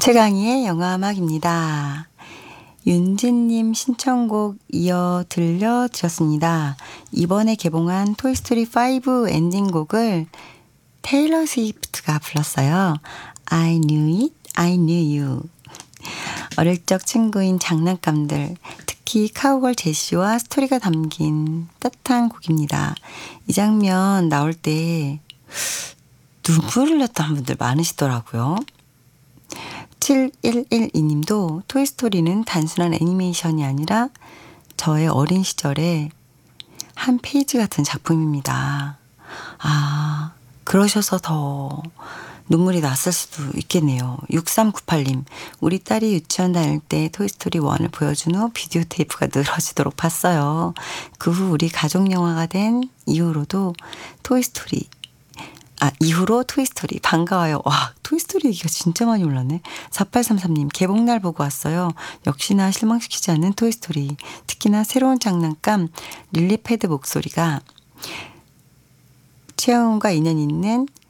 최강희의 영화음악입니다. 윤진님 신청곡 이어 들려드렸습니다. 이번에 개봉한 토이스토리5 엔딩곡을 테일러 스위프트가 불렀어요. I knew it, I knew you. 어릴 적 친구인 장난감들, 특히 카우걸 제시와 스토리가 담긴 따뜻한 곡입니다. 이 장면 나올 때 눈물을 흘렸던 분들 많으시더라고요. 7112님도 토이스토리는 단순한 애니메이션이 아니라 저의 어린 시절의 한 페이지 같은 작품입니다. 아, 그러셔서 더 눈물이 났을 수도 있겠네요. 6398님, 우리 딸이 유치원 다닐 때 토이스토리 1을 보여준 후 비디오 테이프가 늘어지도록 봤어요. 그 후 우리 가족 영화가 된 이후로 토이스토리 반가워요. 와, 토이스토리 얘기가 진짜 많이 올랐네. 4833님, 개봉날 보고 왔어요. 역시나 실망시키지 않는 토이스토리. 특히나 새로운 장난감 릴리패드 목소리가 최영훈과 인연 있는